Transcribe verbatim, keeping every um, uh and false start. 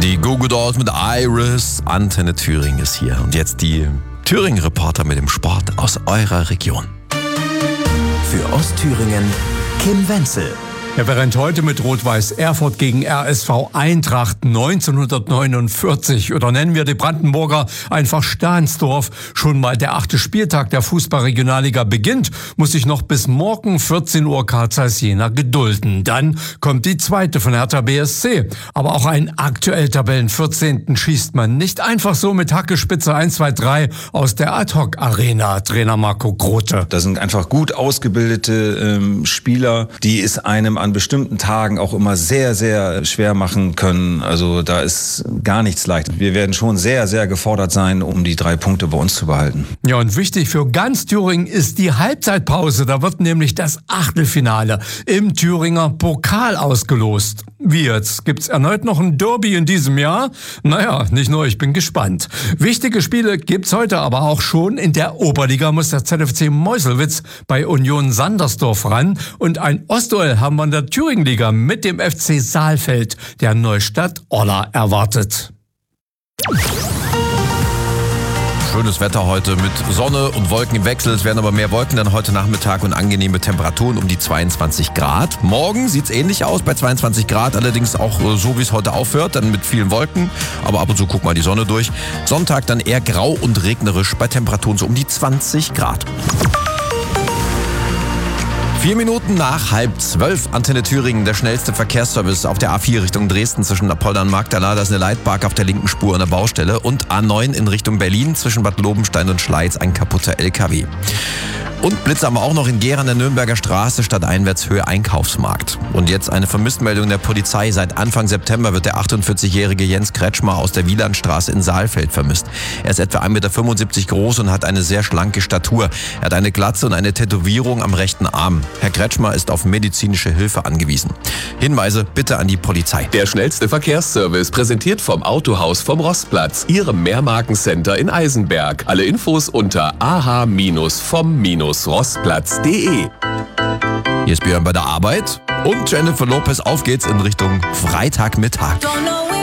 Die Goo Goo Dolls mit Iris. Antenne Thüringen ist hier. Und jetzt die Thüringen-Reporter mit dem Sport aus eurer Region. Für Ostthüringen Kim Wenzel. Ja, während heute mit Rot-Weiß Erfurt gegen R S V Eintracht neunzehnhundertneunundvierzig oder nennen wir die Brandenburger einfach Stahnsdorf schon mal der achte Spieltag der Fußball-Regionalliga beginnt, muss sich noch bis morgen vierzehn Uhr Karl Zeiss Jena gedulden. Dann kommt die zweite von Hertha B S C. Aber auch einen aktuell Tabellenvierzehnten schießt man nicht einfach so mit Hackespitze eins, zwei, drei aus der Ad-Hoc-Arena. Trainer Marco Grote. Das sind einfach gut ausgebildete ähm, Spieler, die es einem an bestimmten Tagen auch immer sehr, sehr schwer machen können. Also da ist gar nichts leicht. Wir werden schon sehr, sehr gefordert sein, um die drei Punkte bei uns zu behalten. Ja, und wichtig für ganz Thüringen ist die Halbzeitpause. Da wird nämlich das Achtelfinale im Thüringer Pokal ausgelost. Wie jetzt? Gibt's erneut noch ein Derby in diesem Jahr? Naja, nicht nur, ich bin gespannt. Wichtige Spiele gibt's heute aber auch schon. In der Oberliga muss der Z F C Meuselwitz bei Union Sandersdorf ran. Und ein Ostduell haben wir in der Thüringenliga mit dem F C Saalfeld, der Neustadt Orla erwartet. Schönes Wetter heute mit Sonne und Wolken im Wechsel. Es werden aber mehr Wolken dann heute Nachmittag und angenehme Temperaturen um die zweiundzwanzig Grad. Morgen sieht's ähnlich aus bei zweiundzwanzig Grad, allerdings auch so, wie es heute aufhört, dann mit vielen Wolken. Aber ab und zu guckt mal die Sonne durch. Sonntag dann eher grau und regnerisch bei Temperaturen so um die zwanzig Grad. Vier Minuten nach halb zwölf, Antenne Thüringen, der schnellste Verkehrsservice auf der A vier Richtung Dresden zwischen Apolda und Magdala. Da ist eine Leitpark auf der linken Spur an der Baustelle. Und A neun in Richtung Berlin zwischen Bad Lobenstein und Schleiz ein kaputter L K W. Und Blitz haben wir auch noch in Gera an der Nürnberger Straße, stadteinwärts Höhe Einkaufsmarkt. Und jetzt eine Vermisstmeldung der Polizei. Seit Anfang September wird der achtundvierzigjährige Jens Kretschmer aus der Wielandstraße in Saalfeld vermisst. Er ist etwa ein Meter fünfundsiebzig groß und hat eine sehr schlanke Statur. Er hat eine Glatze und eine Tätowierung am rechten Arm. Herr Kretschmer ist auf medizinische Hilfe angewiesen. Hinweise bitte an die Polizei. Der schnellste Verkehrsservice präsentiert vom Autohaus vom Rostplatz, Ihrem Mehrmarkencenter in Eisenberg. Alle Infos unter a h vom rostplatz punkt de. Hier ist Björn bei der Arbeit und Jennifer Lopez. Auf geht's in Richtung Freitagmittag.